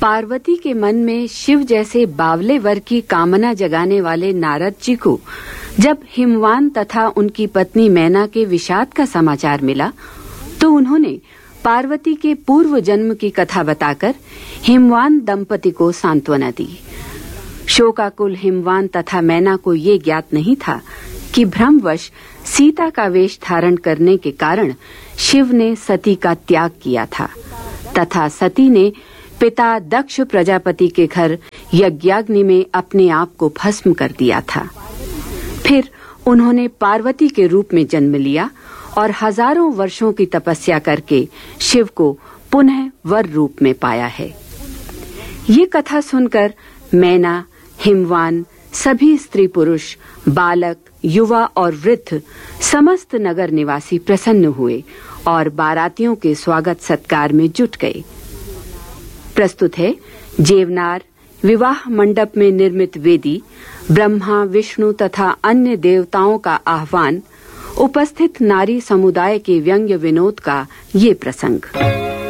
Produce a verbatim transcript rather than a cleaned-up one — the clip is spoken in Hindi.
पार्वती के मन में शिव जैसे बावले वर की कामना जगाने वाले नारद जी को जब हिमवान तथा उनकी पत्नी मैना के विषाद का समाचार मिला तो उन्होंने पार्वती के पूर्व जन्म की कथा बताकर हिमवान दंपति को सांत्वना दी। शोकाकुल हिमवान तथा मैना को ये ज्ञात नहीं था कि भ्रमवश सीता का वेश धारण करने के कारण शिव ने सती का त्याग किया था तथा सती ने पिता दक्ष प्रजापति के घर यज्ञाग्नि में अपने आप को भस्म कर दिया था। फिर उन्होंने पार्वती के रूप में जन्म लिया और हजारों वर्षों की तपस्या करके शिव को पुनः वर रूप में पाया है। ये कथा सुनकर मैना, हिमवान, सभी स्त्री पुरुष, बालक, युवा और वृद्ध समस्त नगर निवासी प्रसन्न हुए और बारातियों के स्वागत सत्कार में जुट गए। प्रस्तुत है जेवनार विवाह मंडप में निर्मित वेदी, ब्रह्मा, विष्णु तथा अन्य देवताओं का आह्वान, उपस्थित नारी समुदाय के व्यंग्य विनोद का ये प्रसंग।